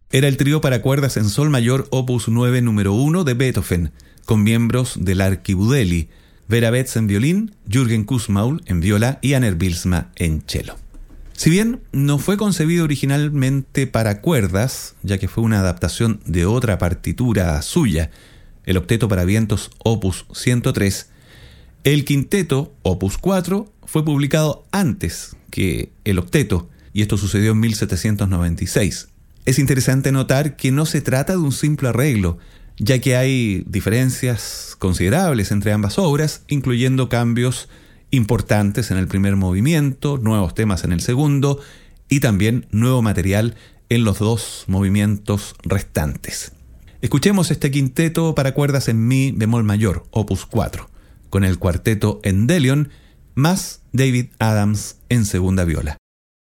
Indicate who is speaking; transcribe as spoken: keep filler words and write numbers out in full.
Speaker 1: era el trío para cuerdas en sol mayor opus nueve número uno de Beethoven, con miembros del Archibudeli, Vera Betz en violín, Jürgen Kussmaul en viola y Aner Bylsma en cello. Si bien no fue concebido originalmente para cuerdas, ya que fue una adaptación de otra partitura suya, el octeto para vientos opus ciento tres, el quinteto opus cuatro fue publicado antes que el octeto, y esto sucedió en mil setecientos noventa y seis. Es interesante notar que no se trata de un simple arreglo, ya que hay diferencias considerables entre ambas obras, incluyendo cambios importantes en el primer movimiento, nuevos temas en el segundo y también nuevo material en los dos movimientos restantes. Escuchemos este quinteto para cuerdas en mi bemol mayor, opus cuatro, con el cuarteto Endellion más David Adams en segunda viola.